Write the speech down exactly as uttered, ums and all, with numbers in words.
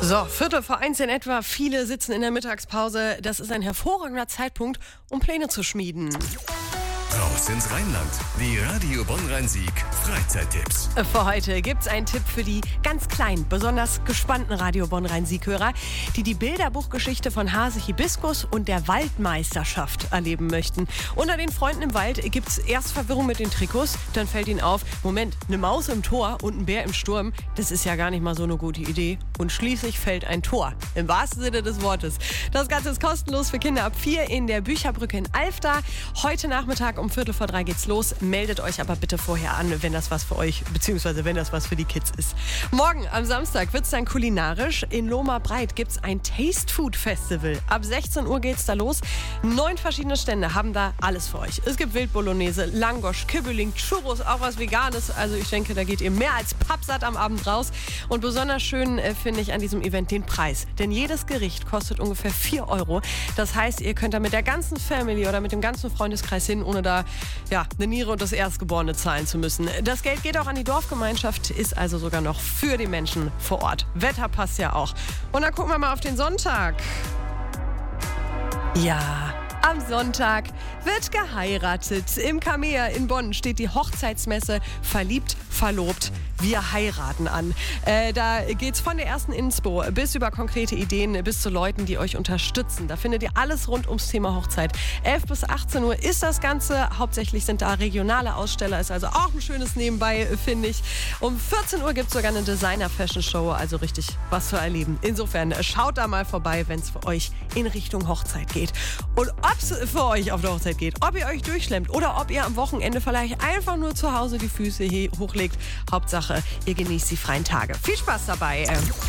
So, Viertel vor eins in etwa. Viele sitzen in der Mittagspause. Das ist ein hervorragender Zeitpunkt, um Pläne zu schmieden. Raus ins Rheinland. Die Radio Bonn-Rhein-Sieg Freizeittipps. Für heute gibt's einen Tipp für die ganz kleinen, besonders gespannten Radio Bonn-Rhein-Sieg-Hörer, die die Bilderbuchgeschichte von Hase Hibiskus und der Waldmeisterschaft erleben möchten. Unter den Freunden im Wald gibt's erst Verwirrung mit den Trikots, dann fällt ihnen auf, Moment, eine Maus im Tor und ein Bär im Sturm, das ist ja gar nicht mal so eine gute Idee. Und schließlich fällt ein Tor, im wahrsten Sinne des Wortes. Das Ganze ist kostenlos für Kinder ab vier in der Bücherbrücke in Alfter. Heute Nachmittag um Viertel vor drei geht's los. Meldet euch aber bitte vorher an, wenn das was für euch, beziehungsweise wenn das was für die Kids ist. Morgen am Samstag wird's dann kulinarisch. In Lohmar-Breit gibt's ein Taste Food Festival. Ab sechzehn Uhr geht's da los. Neun verschiedene Stände haben da alles für euch. Es gibt Wildbolognese, Langosch, Kibbeling, Churros, auch was Veganes. Also ich denke, da geht ihr mehr als pappsatt am Abend raus. Und besonders schön äh, finde ich an diesem Event den Preis. Denn jedes Gericht kostet ungefähr vier Euro. Das heißt, ihr könnt da mit der ganzen Family oder mit dem ganzen Freundeskreis hin, ohne da ja, eine Niere und das Erstgeborene zahlen zu müssen. Das Geld geht auch an die Dorfgemeinschaft, ist also sogar noch für die Menschen vor Ort. Wetter passt ja auch. Und dann gucken wir mal auf den Sonntag. Ja, am Sonntag wird geheiratet. Im Kamea in Bonn steht die Hochzeitsmesse Verliebt, Verlobt, wir heiraten an. Äh, da geht's von der ersten Inspo bis über konkrete Ideen, bis zu Leuten, die euch unterstützen. Da findet ihr alles rund ums Thema Hochzeit. elf bis achtzehn Uhr ist das Ganze. Hauptsächlich sind da regionale Aussteller. Ist also auch ein schönes Nebenbei, finde ich. Um vierzehn Uhr gibt's sogar eine Designer-Fashion-Show. Also richtig was zu erleben. Insofern schaut da mal vorbei, wenn es für euch in Richtung Hochzeit geht. Und ob es für euch auf der Hochzeit geht, ob ihr euch durchschlemmt oder ob ihr am Wochenende vielleicht einfach nur zu Hause die Füße hochlegt. Hauptsache, ihr genießt die freien Tage. Viel Spaß dabei.